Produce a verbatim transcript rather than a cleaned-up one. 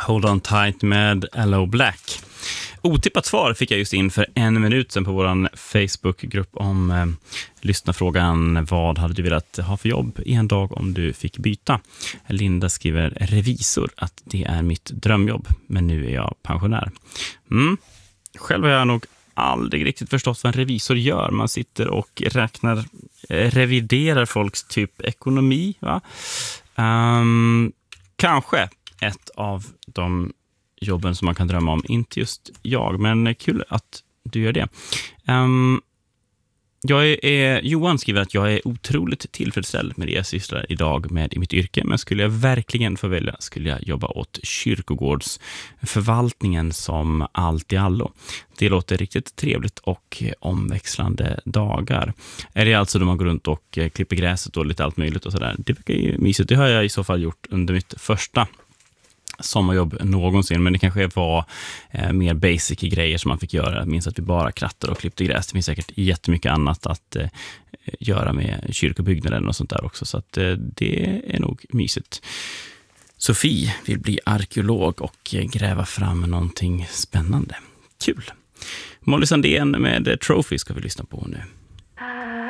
Hold on tight med Allo Black. Otippat svar fick jag just in för en minut sedan på vår Facebookgrupp om eh, lyssnarfrågan: vad hade du velat ha för jobb i en dag om du fick byta? Linda skriver revisor, att det är mitt drömjobb, men nu är jag pensionär. Mm. Själv har jag nog aldrig riktigt förstått vad en revisor gör. Man sitter och räknar, eh, reviderar folks typ ekonomi, va? Um, kanske ett av de jobben som man kan drömma om. Inte just jag, men kul att du gör det. Um, jag är, är, Johan skriver att jag är otroligt tillfredsställd med det jag sysslar idag med i mitt yrke, men skulle jag verkligen få välja skulle jag jobba åt kyrkogårdsförvaltningen som allt i allo. Det låter riktigt trevligt och omväxlande dagar. Är det alltså då man går runt och klipper gräset och lite allt möjligt och sådär? Det verkar ju mysigt. Det har jag i så fall gjort under mitt första sommarjobb någonsin, men det kanske var eh, mer basic grejer som man fick göra. Jag minns att vi bara krattade och klippte gräs. Det finns säkert jättemycket annat att eh, göra med kyrkobyggnaden och sånt där också, så att eh, det är nog mysigt. Sofie vill bli arkeolog och eh, gräva fram någonting spännande. Kul! Molly Sandén med Trophy ska vi lyssna på nu.